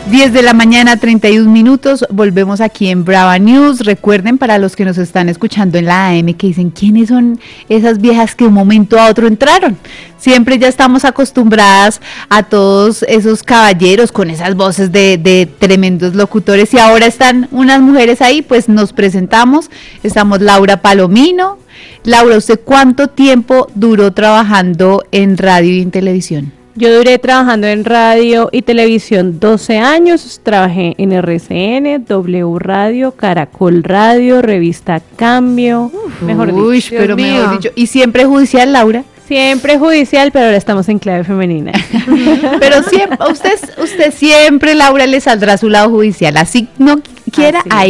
10 de la mañana, 31 minutos, volvemos aquí en Brava News. Recuerden, para los que nos están escuchando en la AM, que dicen, ¿quiénes son esas viejas que de un momento a otro entraron? Siempre ya estamos acostumbradas a todos esos caballeros con esas voces de tremendos locutores, y ahora están unas mujeres ahí. Pues nos presentamos, estamos Laura Palomino. Laura, ¿usted cuánto tiempo duró trabajando en radio y en televisión? Yo duré trabajando en radio y televisión 12 años, trabajé en RCN, W Radio, Caracol Radio, Revista Cambio, mejor dicho. Pero mejor dicho, ¿y siempre judicial, Laura? Siempre judicial, pero ahora estamos en clave femenina. Pero siempre, usted siempre, Laura, le saldrá a su lado judicial, así no quiera, así ahí